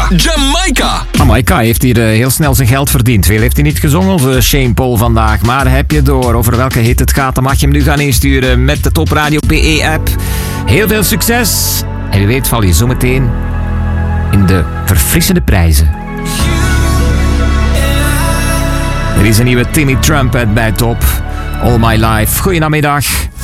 Jamaica. Jamaica heeft hier heel snel zijn geld verdiend. Veel heeft hij niet gezongen, onze Shane Paul vandaag. Maar heb je door over welke hit het gaat, dan mag je hem nu gaan insturen met de Top Radio PE-app. Heel veel succes. En wie weet val je zometeen in de verfrissende prijzen. Er is een nieuwe Timmy Trumpet bij Top. All My Life. Goedenamiddag.